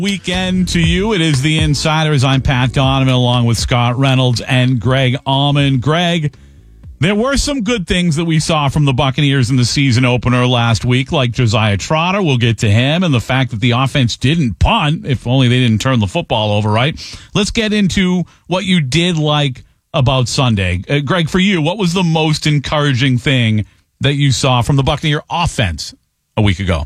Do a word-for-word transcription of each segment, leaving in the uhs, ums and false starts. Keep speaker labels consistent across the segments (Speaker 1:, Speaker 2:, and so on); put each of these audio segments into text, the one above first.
Speaker 1: Weekend to you. It is the Insiders. I'm Pat Donovan along with Scott Reynolds and Greg Allman. Greg, there were some good things that we saw from the Buccaneers in the season opener last week, like Josiah Trotter. We'll get to him, and the fact that the offense didn't punt, if only they didn't turn the football over, right? Let's get into what you did like about Sunday. Uh, Greg, for you, what was the most encouraging thing that you saw from the Buccaneer offense a week ago?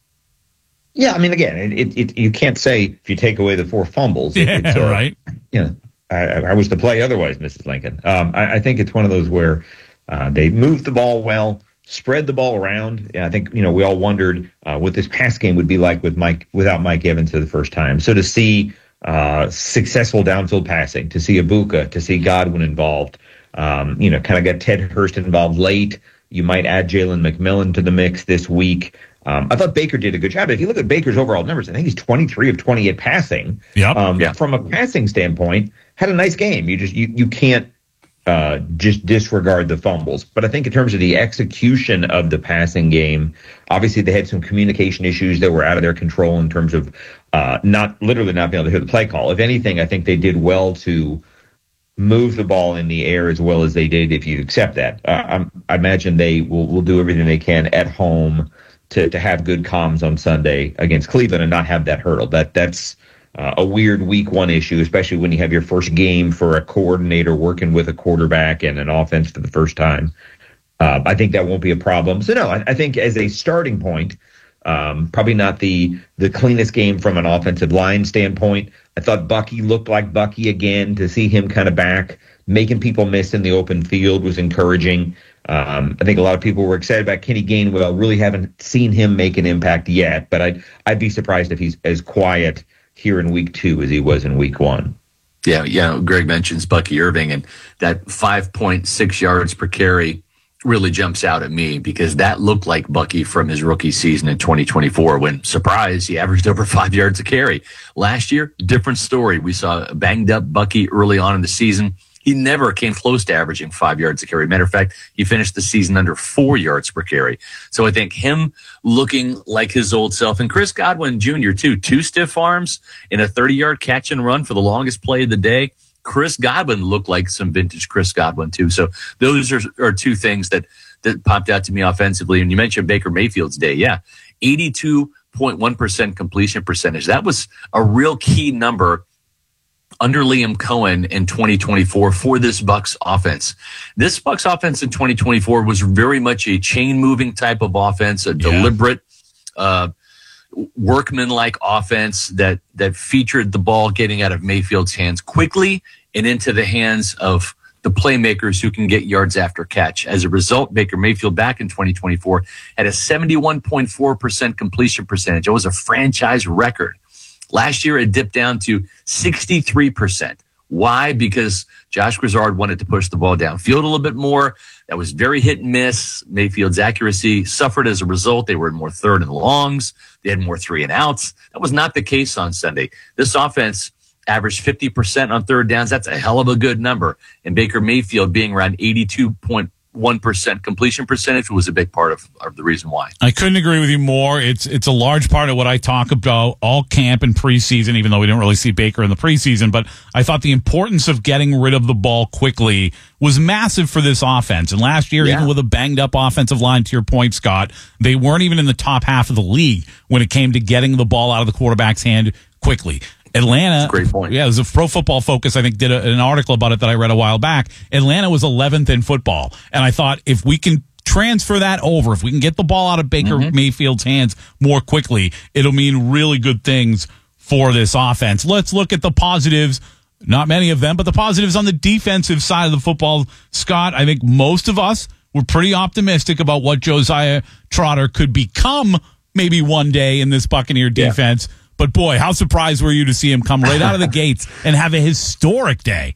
Speaker 2: Yeah, I mean, again, it, it, it you can't say if you take away the four fumbles.
Speaker 1: Yeah,
Speaker 2: it's, uh,
Speaker 1: right.
Speaker 2: You know, I, I was to play otherwise, Missus Lincoln. Um, I, I think it's one of those where uh, they moved the ball well, spread the ball around. Yeah, I think, you know, we all wondered uh, what this pass game would be like with Mike without Mike Evans for the first time. So to see uh, successful downfield passing, to see Ibuka, to see Godwin involved, um, you know, kind of got Ted Hurst involved late. You might add Jalen McMillan to the mix this week. Um, I thought Baker did a good job. If you look at Baker's overall numbers, I think he's twenty-three of twenty-eight passing.
Speaker 1: Yep.
Speaker 2: Um,
Speaker 1: yeah.
Speaker 2: From a passing standpoint, had a nice game. You just you you can't uh, just disregard the fumbles. But I think in terms of the execution of the passing game, obviously they had some communication issues that were out of their control in terms of uh, not literally not being able to hear the play call. If anything, I think they did well to move the ball in the air as well as they did. If you accept that, uh, I'm, I imagine they will will do everything they can at home to to have good comms on Sunday against Cleveland and not have that hurdle. That that's uh, a weird week one issue, especially when you have your first game for a coordinator working with a quarterback and an offense for the first time. Uh, I think that won't be a problem. So no, I, I think as a starting point, um, probably not the the cleanest game from an offensive line standpoint. I thought Bucky looked like Bucky again. To see him kind of back, making people miss in the open field was encouraging. Um, I think a lot of people were excited about Kenny Gainwell. Really haven't seen him make an impact yet, but I'd, I'd be surprised if he's as quiet here in week two as he was in week one.
Speaker 3: Yeah, yeah. Greg mentions Bucky Irving, and that five point six yards per carry really jumps out at me because that looked like Bucky from his rookie season in twenty twenty-four when, surprise, he averaged over five yards a carry. Last year, different story. We saw a banged up Bucky early on in the season. He never came close to averaging five yards a carry. Matter of fact, he finished the season under four yards per carry. So I think him looking like his old self, and Chris Godwin Junior too, two stiff arms in a thirty-yard catch and run for the longest play of the day. Chris Godwin looked like some vintage Chris Godwin too. So those are, are two things that, that popped out to me offensively. And you mentioned Baker Mayfield's day. Yeah, eighty-two point one percent completion percentage. That was a real key number under Liam Cohen in twenty twenty-four for this Bucs offense. This Bucs offense in twenty twenty-four was very much a chain-moving type of offense, a yeah. deliberate, uh, workman-like offense that that featured the ball getting out of Mayfield's hands quickly and into the hands of the playmakers who can get yards after catch. As a result, Baker Mayfield back in twenty twenty-four had a seventy-one point four percent completion percentage. It was a franchise record. Last year, it dipped down to sixty-three percent. Why? Because Josh Grizzard wanted to push the ball downfield a little bit more. That was very hit and miss. Mayfield's accuracy suffered as a result. They were in more third and longs. They had more three and outs. That was not the case on Sunday. This offense averaged fifty percent on third downs. That's a hell of a good number. And Baker Mayfield being around eighty-two point one percent completion percentage was a big part of, of the reason why.
Speaker 1: I couldn't agree with you more. It's it's a large part of what I talk about all camp and preseason, even though we didn't really see Baker in the preseason. But I thought the importance of getting rid of the ball quickly was massive for this offense. And last year, yeah. even with a banged-up offensive line, to your point, Scott, they weren't even in the top half of the league when it came to getting the ball out of the quarterback's hand quickly. Atlanta,
Speaker 3: great point.
Speaker 1: Yeah, it was a Pro Football Focus, I think, did a, an article about it that I read a while back. Atlanta was eleventh in football. And I thought if we can transfer that over, if we can get the ball out of Baker mm-hmm. Mayfield's hands more quickly, it'll mean really good things for this offense. Let's look at the positives. Not many of them, but the positives on the defensive side of the football. Scott, I think most of us were pretty optimistic about what Josiah Trotter could become maybe one day in this Buccaneer defense. Yeah. But, boy, how surprised were you to see him come right out of the gates and have a historic day?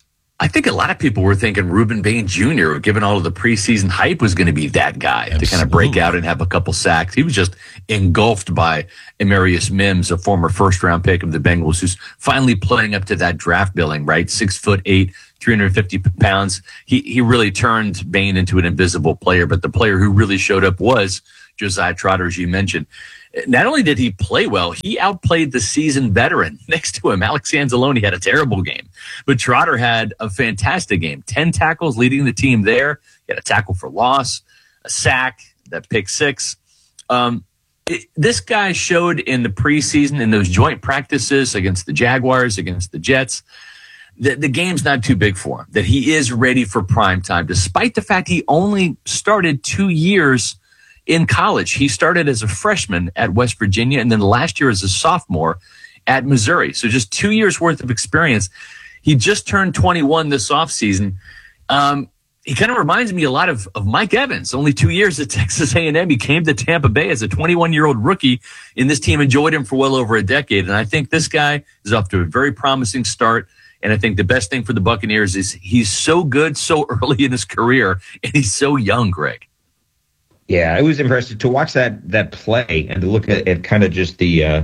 Speaker 3: I think a lot of people were thinking Reuben Bain Junior, given all of the preseason hype, was going to be that guy Absolutely. to kind of break out and have a couple sacks. He was just engulfed by Amarius Mims, a former first-round pick of the Bengals, who's finally playing up to that draft billing, right? Six foot eight, three hundred fifty pounds. He, he really turned Bain into an invisible player, but the player who really showed up was Josiah Trotter, as you mentioned. Not only did he play well, he outplayed the seasoned veteran next to him. Alex Anzalone had a terrible game, but Trotter had a fantastic game. ten tackles leading the team there. He had a tackle for loss, a sack, that pick six. Um, it, this guy showed in the preseason, in those joint practices against the Jaguars, against the Jets, that the game's not too big for him, that he is ready for prime time, despite the fact he only started two years in college. He started as a freshman at West Virginia and then last year as a sophomore at Missouri. So just two years worth of experience. He just turned twenty-one this offseason. Um, he kind of reminds me a lot of, of Mike Evans, only two years at Texas A and M. He came to Tampa Bay as a twenty-one-year-old rookie, and this team enjoyed him for well over a decade. And I think this guy is off to a very promising start. And I think the best thing for the Buccaneers is he's so good so early in his career, and he's so young, Greg.
Speaker 2: Yeah, it was impressive to watch that that play and to look at, at kind of just the uh,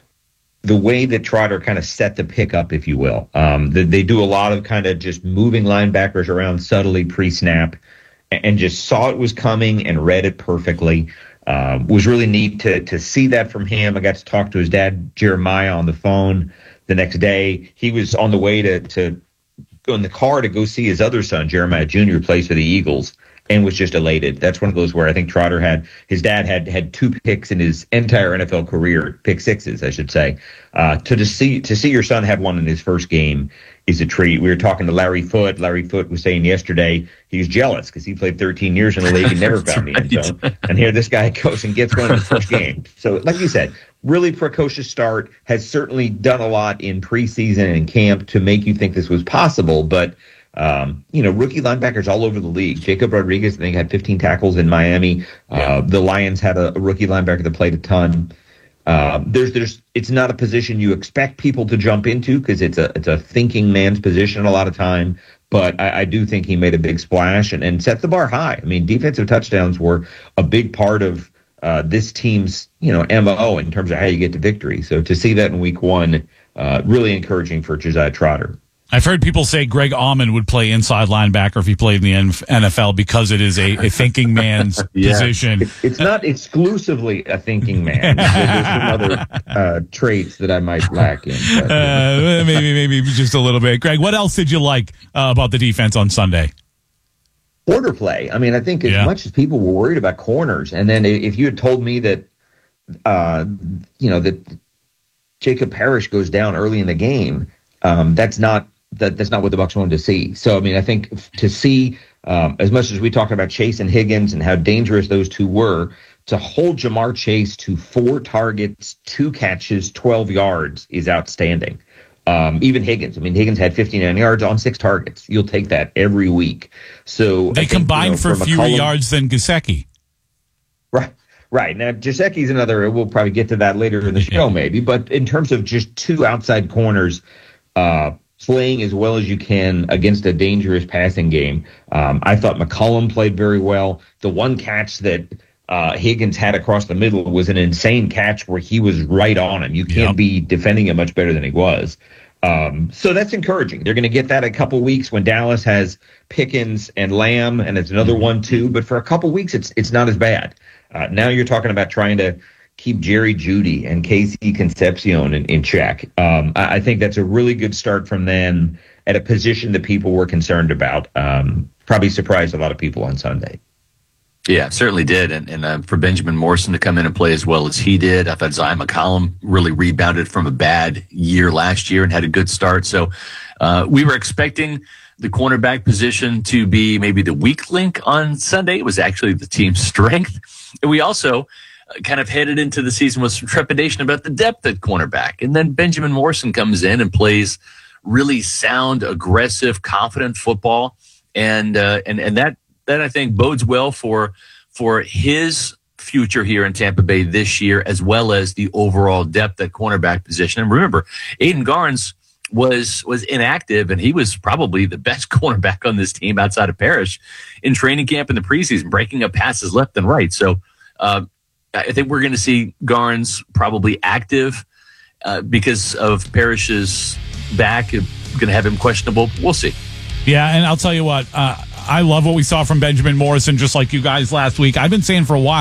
Speaker 2: the way that Trotter kind of set the pick up, if you will. Um, the, they do a lot of kind of just moving linebackers around subtly pre-snap and, and just saw it was coming and read it perfectly. Um, was really neat to to see that from him. I got to talk to his dad, Jeremiah, on the phone the next day. He was on the way to, to go in the car to go see his other son, Jeremiah Junior, who plays for the Eagles, and was just elated. That's one of those where I think Trotter had, his dad had had two picks in his entire N F L career, pick sixes, I should say. Uh, to just see to see your son have one in his first game is a treat. We were talking to Larry Foote. Larry Foote was saying yesterday he was jealous because he played thirteen years in the league and never found the end zone. And here this guy goes and gets one in his first game. So like you said, really precocious start, has certainly done a lot in preseason and camp to make you think this was possible, but Um, you know, rookie linebackers all over the league. Jacob Rodriguez, I think, had fifteen tackles in Miami. Uh, yeah. The Lions had a, a rookie linebacker that played a ton. Uh, there's, there's, it's not a position you expect people to jump into because it's a, it's a thinking man's position a lot of time. But I, I do think he made a big splash and, and set the bar high. I mean, defensive touchdowns were a big part of uh, this team's, you know, M O in terms of how you get to victory. So to see that in week one, uh, really encouraging for Josiah Trotter.
Speaker 1: I've heard people say Greg Auman would play inside linebacker if he played in the N F L because it is a, a thinking man's yeah. position.
Speaker 2: It's not exclusively a thinking man. There's some other uh, traits that I might lack in. But,
Speaker 1: uh, maybe, maybe just a little bit. Greg, what else did you like uh, about the defense on Sunday?
Speaker 2: Corner play. I mean, I think as
Speaker 1: yeah.
Speaker 2: much as people were worried about corners, and then if you had told me that, uh, you know, that Jacob Parrish goes down early in the game, um, that's not. That, that's not what the Bucs wanted to see. So, I mean, I think to see, um, as much as we talked about Chase and Higgins and how dangerous those two were, to hold Jamar Chase to four targets, two catches, twelve yards is outstanding. Um, even Higgins. I mean, Higgins had fifty-nine yards on six targets. You'll take that every week. So
Speaker 1: They
Speaker 2: I think,
Speaker 1: combined
Speaker 2: you know,
Speaker 1: for fewer
Speaker 2: McCollum,
Speaker 1: yards than Gesicki.
Speaker 2: Right. Right. Now, Gesicki's another, we'll probably get to that later in the show, maybe. But in terms of just two outside corners, uh, playing as well as you can against a dangerous passing game. Um, I thought McCollum played very well. The one catch that uh, Higgins had across the middle was an insane catch where he was right on him. You can't yep. be defending him much better than he was. Um, so that's encouraging. They're going to get that a couple weeks when Dallas has Pickens and Lamb, and it's another one too. But for a couple weeks, it's it's not as bad. Uh, now you're talking about trying to keep Jerry Jeudy and Casey Concepcion in, in check. Um, I, I think that's a really good start from them at a position that people were concerned about. Um, probably surprised a lot of people on Sunday.
Speaker 3: Yeah, certainly did. And, and uh, for Benjamin Morrison to come in and play as well as he did, I thought Zion McCollum really rebounded from a bad year last year and had a good start. So uh, we were expecting the cornerback position to be maybe the weak link on Sunday. It was actually the team's strength. And we also kind of headed into the season with some trepidation about the depth at cornerback. And then Benjamin Morrison comes in and plays really sound, aggressive, confident football. And, uh, and, and that, that I think bodes well for, for his future here in Tampa Bay this year, as well as the overall depth at cornerback position. And remember, Aiden Garnes was, was inactive, and he was probably the best cornerback on this team outside of Parrish in training camp in the preseason, breaking up passes left and right. So, uh, I think we're going to see Garnes probably active uh, because of Parrish's back. Going to have him questionable. We'll see.
Speaker 1: Yeah, and I'll tell you what, uh, I love what we saw from Benjamin Morrison, just like you guys last week. I've been saying for a while,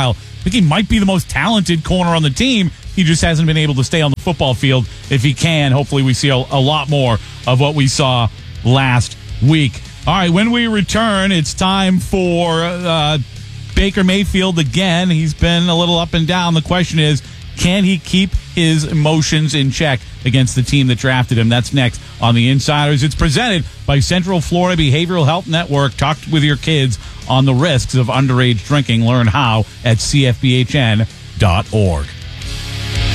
Speaker 1: think he might be the most talented corner on the team. He just hasn't been able to stay on the football field. If he can, hopefully we see a, a lot more of what we saw last week. All right, when we return, it's time for uh, Baker Mayfield again. He's been a little up and down. The question is, can he keep his emotions in check against the team that drafted him? That's next on The Insiders. It's presented by Central Florida Behavioral Health Network. Talk with your kids on the risks of underage drinking. Learn how at C F B H N dot org.